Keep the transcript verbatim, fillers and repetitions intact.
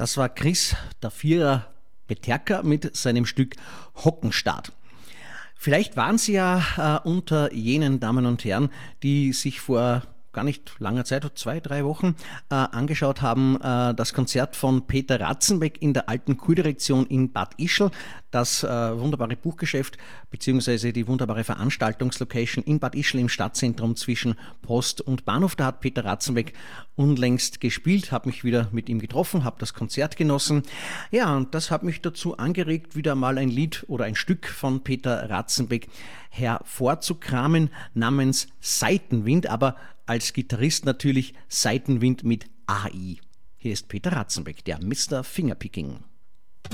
Das war Chris, der Vierer Peterka mit seinem Stück Hockenstaat. Vielleicht waren Sie ja äh, unter jenen Damen und Herren, die sich vor gar nicht langer Zeit, zwei, drei Wochen, äh, angeschaut haben, äh, das Konzert von Peter Ratzenbeck in der alten Kurdirektion in Bad Ischl, das äh, wunderbare Buchgeschäft beziehungsweise die wunderbare Veranstaltungslocation in Bad Ischl im Stadtzentrum zwischen Post und Bahnhof. Da hat Peter Ratzenbeck unlängst gespielt, habe mich wieder mit ihm getroffen, habe das Konzert genossen. Ja, und das hat mich dazu angeregt, wieder mal ein Lied oder ein Stück von Peter Ratzenbeck hervorzukramen namens Seitenwind, aber als Gitarrist natürlich Seitenwind mit A I. Hier ist Peter Ratzenbeck, der Mister Fingerpicking.